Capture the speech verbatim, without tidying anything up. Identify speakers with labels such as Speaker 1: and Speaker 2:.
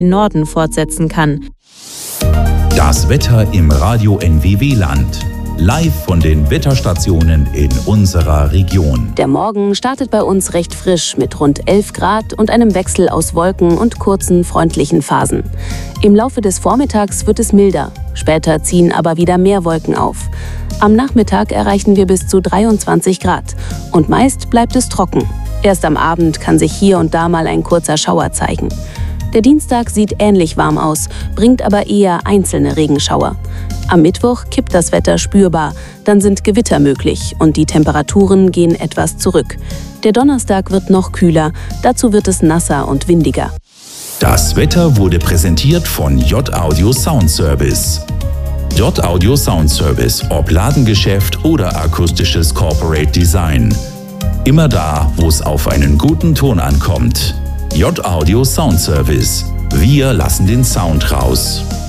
Speaker 1: Norden fortsetzen kann.
Speaker 2: Das Wetter im Radio N W W-Land. Live von den Wetterstationen in unserer Region.
Speaker 3: Der Morgen startet bei uns recht frisch mit rund elf Grad und einem Wechsel aus Wolken und kurzen, freundlichen Phasen. Im Laufe des Vormittags wird es milder. Später ziehen aber wieder mehr Wolken auf. Am Nachmittag erreichen wir bis zu dreiundzwanzig Grad. Und meist bleibt es trocken. Erst am Abend kann sich hier und da mal ein kurzer Schauer zeigen. Der Dienstag sieht ähnlich warm aus, bringt aber eher einzelne Regenschauer. Am Mittwoch kippt das Wetter spürbar, dann sind Gewitter möglich und die Temperaturen gehen etwas zurück. Der Donnerstag wird noch kühler, dazu wird es nasser und windiger.
Speaker 2: Das Wetter wurde präsentiert von J-Audio Sound Service. J-Audio Sound Service, ob Ladengeschäft oder akustisches Corporate Design. Immer da, wo es auf einen guten Ton ankommt. J-Audio Sound Service. Wir lassen den Sound raus.